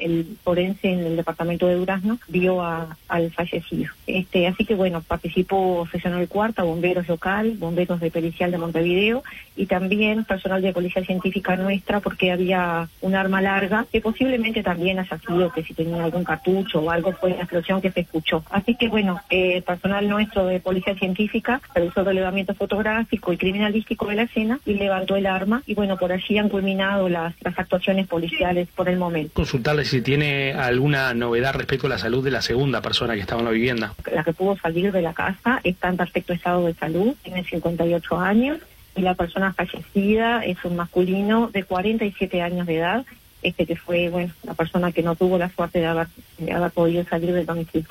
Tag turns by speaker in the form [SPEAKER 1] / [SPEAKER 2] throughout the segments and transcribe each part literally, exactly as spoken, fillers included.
[SPEAKER 1] el forense en el departamento de Durazno vio a, al fallecido. Este, así que bueno, participó Seccional Cuarta, bomberos local, bomberos de pericial de Montevideo y también personal de policía científica nuestra, porque había un arma larga que posiblemente también haya sido que si tenía algún cartucho o algo fue la explosión que se escuchó. Así que bueno, eh, el personal nuestro de policía científica realizó relevamiento fotográfico y criminalístico de la escena y levantó el arma y bueno, por allí han culminado las, las actuaciones policiales por el momento.
[SPEAKER 2] Consultarle si tiene alguna novedad respecto a la salud de la segunda persona que estaba en la vivienda.
[SPEAKER 1] La que pudo salir de la casa está en perfecto estado de salud, tiene cincuenta y ocho años y la persona fallecida es un masculino de cuarenta y siete años de edad, este que fue, bueno, la persona que no tuvo la suerte de haber, de haber podido salir del domicilio.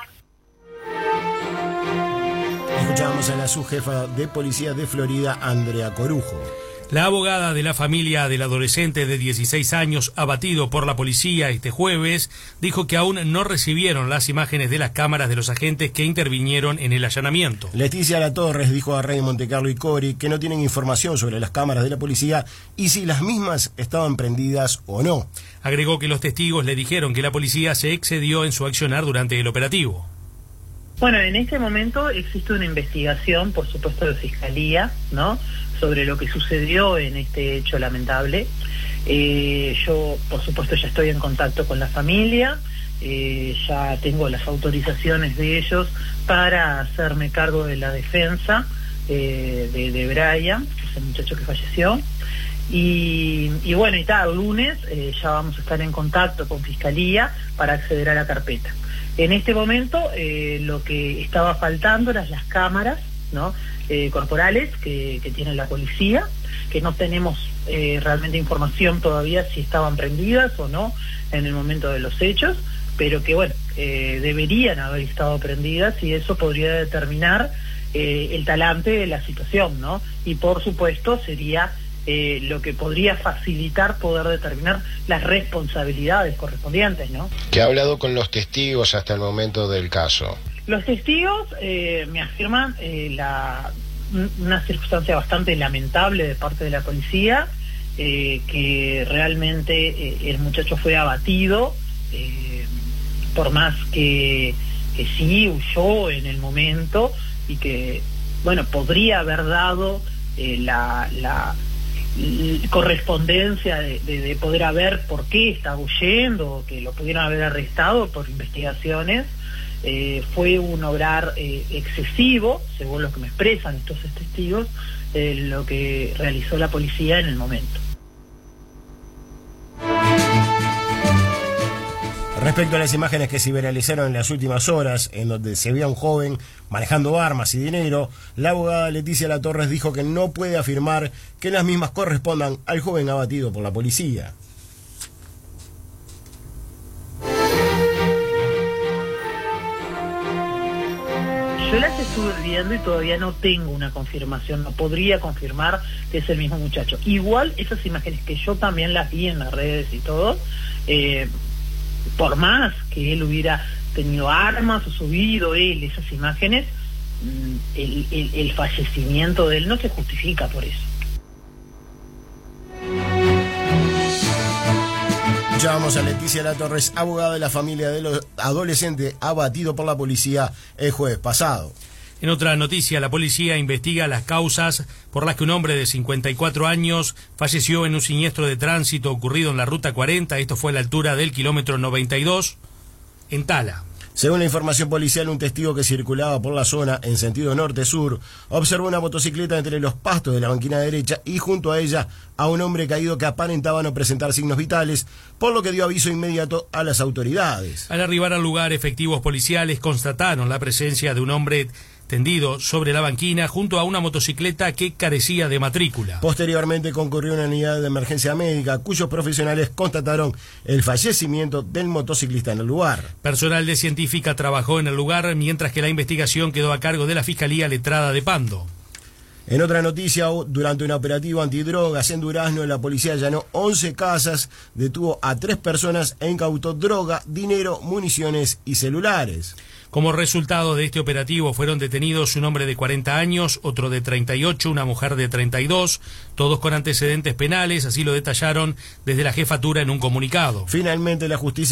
[SPEAKER 3] Escuchábamos a la subjefa de policía de Florida, Andrea Corujo.
[SPEAKER 4] La abogada de la familia del adolescente de dieciséis años abatido por la policía este jueves dijo que aún no recibieron las imágenes de las cámaras de los agentes que intervinieron en el allanamiento.
[SPEAKER 3] Leticia Latorres dijo a Radio Montecarlo y Cori que no tienen información sobre las cámaras de la policía y si las mismas estaban prendidas o no.
[SPEAKER 4] Agregó que los testigos le dijeron que la policía se excedió en su accionar durante el operativo.
[SPEAKER 5] Bueno, en este momento existe una investigación, por supuesto, de Fiscalía, ¿no?, sobre lo que sucedió en este hecho lamentable. Eh, yo, por supuesto, ya estoy en contacto con la familia, eh, ya tengo las autorizaciones de ellos para hacerme cargo de la defensa eh, de, de Brian, que es el muchacho que falleció. Y, y bueno, y tal, el lunes eh, ya vamos a estar en contacto con Fiscalía para acceder a la carpeta. En este momento eh, lo que estaba faltando eran las cámaras, ¿no?, eh, corporales que, que tiene la policía, que no tenemos eh, realmente información todavía si estaban prendidas o no en el momento de los hechos, pero que bueno, eh, deberían haber estado prendidas y eso podría determinar eh, el talante de la situación, ¿no? Y por supuesto sería eh, lo que podría facilitar poder determinar las responsabilidades correspondientes, ¿no?
[SPEAKER 6] ¿Qué ha hablado con los testigos hasta el momento del caso?
[SPEAKER 5] Los testigos eh, me afirman eh, la, una circunstancia bastante lamentable de parte de la policía, eh, que realmente eh, el muchacho fue abatido, eh, por más que, que sí huyó en el momento y que, bueno, podría haber dado eh, la, la, la correspondencia de, de, de poder haber por qué estaba huyendo, que lo pudieron haber arrestado por investigaciones. Eh, fue un obrar eh, excesivo, según lo que me expresan estos testigos, eh, lo que realizó la policía en el momento.
[SPEAKER 3] Respecto a las imágenes que se viralizaron en las últimas horas, en donde se veía a un joven manejando armas y dinero, la abogada Leticia Latorres dijo que no puede afirmar que las mismas correspondan al joven abatido por la policía.
[SPEAKER 5] Yo las estuve viendo y todavía no tengo una confirmación, no podría confirmar que es el mismo muchacho. Igual esas imágenes que yo también las vi en las redes y todo, eh, por más que él hubiera tenido armas o subido él esas imágenes, el, el, el fallecimiento de él no se justifica por eso.
[SPEAKER 3] Escuchábamos a Leticia Latorres, abogada de la familia del adolescente abatido por la policía el jueves pasado.
[SPEAKER 4] En otra noticia, la policía investiga las causas por las que un hombre de cincuenta y cuatro años falleció en un siniestro de tránsito ocurrido en la ruta cuarenta, esto fue a la altura del kilómetro noventa y dos, en Tala.
[SPEAKER 3] Según la información policial, un testigo que circulaba por la zona en sentido norte-sur observó una motocicleta entre los pastos de la banquina derecha y junto a ella a un hombre caído que aparentaba no presentar signos vitales, por lo que dio aviso inmediato a las autoridades.
[SPEAKER 4] Al arribar al lugar, efectivos policiales constataron la presencia de un hombre tendido sobre la banquina junto a una motocicleta que carecía de matrícula.
[SPEAKER 3] Posteriormente concurrió una unidad de emergencia médica cuyos profesionales constataron el fallecimiento del motociclista en el lugar.
[SPEAKER 4] Personal de científica trabajó en el lugar mientras que la investigación quedó a cargo de la Fiscalía Letrada de Pando.
[SPEAKER 3] En otra noticia, durante un operativo antidrogas en Durazno, la policía allanó once casas, detuvo a tres personas e incautó droga, dinero, municiones y celulares.
[SPEAKER 4] Como resultado de este operativo fueron detenidos un hombre de cuarenta años, otro de treinta y ocho, una mujer de treinta y dos, todos con antecedentes penales, así lo detallaron desde la jefatura en un comunicado.
[SPEAKER 3] Finalmente, la justicia